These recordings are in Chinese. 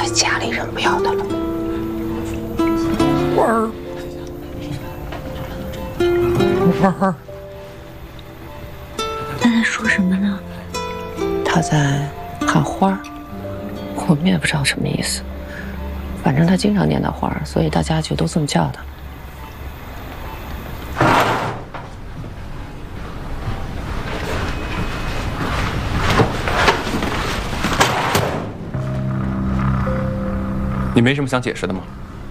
家里人不要他了。 花儿，花儿， 他在说什么呢？ 他在喊花儿，我们也不知道什么意思。反正他经常念叨花儿，所以大家就都这么叫他。 你没什么想解释的吗？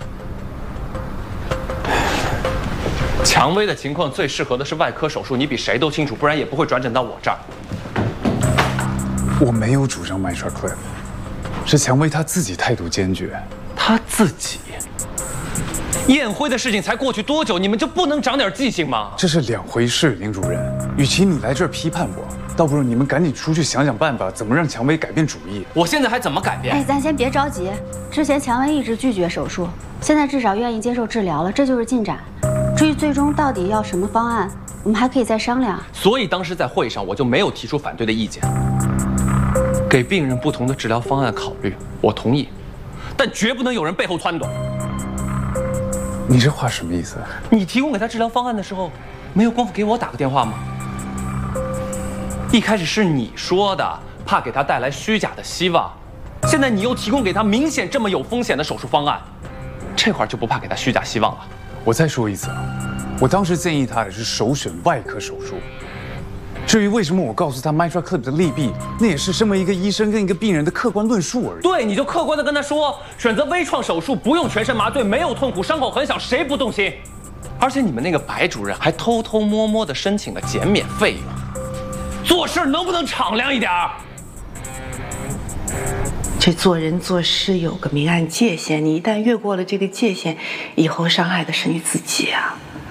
蔷薇的情况最适合的是外科手术，你比谁都清楚，不然也不会转诊到我这儿。 我没有主张 MitraClip， 是蔷薇她自己态度坚决。 他自己。宴会的事情才过去多久，你们就不能长点记性吗？ 这是两回事，林主任。与其你来这儿批判我，倒不如你们赶紧出去想想办法，怎么让蔷薇改变主意。 我现在还怎么改变？ 哎，咱先别着急。之前蔷薇一直拒绝手术，现在至少愿意接受治疗了，这就是进展。至于最终到底要什么方案，我们还可以再商量。 所以当时在会上我就没有提出反对的意见，给病人不同的治疗方案考虑，我同意，但绝不能有人背后撺掇。 你这话什么意思？ 你提供给他治疗方案的时候，没有功夫给我打个电话吗？一开始是你说的，怕给他带来虚假的希望，现在你又提供给他明显这么有风险的手术方案，这会儿就不怕给他虚假希望了？ 我再说一次啊，我当时建议他的是首选外科手术。至于为什么我告诉他 MitraClip 的利弊，那也是身为一个医生跟一个病人的客观论述而已。 对，你就客观的跟他说，选择微创手术不用全身麻醉，没有痛苦，伤口很小，谁不动心？而且你们那个白主任还偷偷摸摸的申请了减免费用，做事能不能敞亮一点儿？ 这做人做事有个明暗界限，你一旦越过了这个界限，以后伤害的是你自己啊。